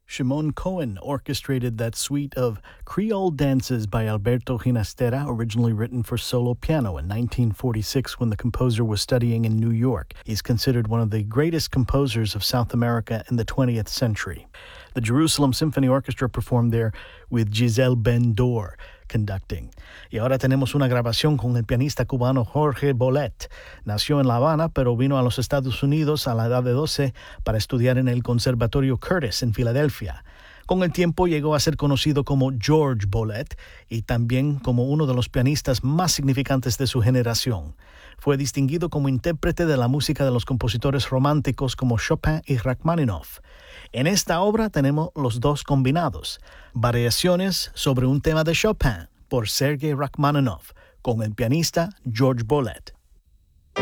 Shimon Cohen orchestrated that suite of Creole dances by Alberto Ginastera, originally written for solo piano in 1946 when the composer was studying in New York. He's considered one of the greatest composers of South America in the 20th century. The Jerusalem Symphony Orchestra performed there with Giselle Ben-Dor conducting. Y ahora tenemos una grabación con el pianista cubano Jorge Bolet. Nació en La Habana, pero vino a los Estados Unidos a la edad de 12 para estudiar en el Conservatorio Curtis en Filadelfia. Con el tiempo llegó a ser conocido como George Bolet y también como uno de los pianistas más significantes de su generación. Fue distinguido como intérprete de la música de los compositores románticos como Chopin y Rachmaninoff. En esta obra tenemos los dos combinados, variaciones sobre un tema de Chopin por Sergei Rachmaninoff, con el pianista George Bolet.